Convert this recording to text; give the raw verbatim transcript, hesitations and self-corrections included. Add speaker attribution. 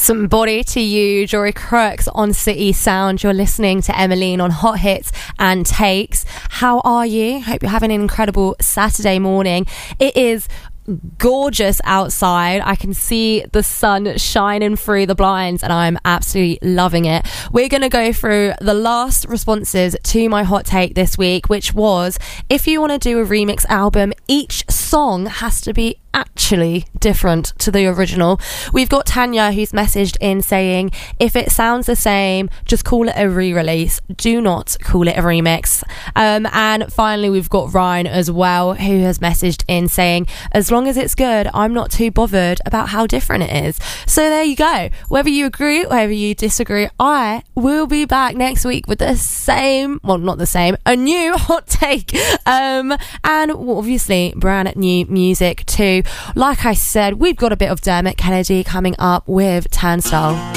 Speaker 1: Some body to you, Jory Crooks on City Sound. You're listening to Emmeline on Hot Hits and Takes. How are you? Hope you're having an incredible Saturday morning. It is gorgeous outside. I can see the sun shining through the blinds and I'm absolutely loving it. We're going to go through the last responses to my hot take this week, which was, if you want to do a remix album, each song has to be actually different to the original. We've got Tanya who's messaged in saying, if it sounds the same, just call it a re-release, do not call it a remix. Um, and finally we've got Ryan as well, who has messaged in saying, as long as it's good, I'm not too bothered about how different it is. So there you go. Whether you agree, whether you disagree, I will be back next week with the same, well, not the same, a new hot take, um, and obviously brand new music too. Like I said, we've got a bit of Dermot Kennedy coming up with Turnstile.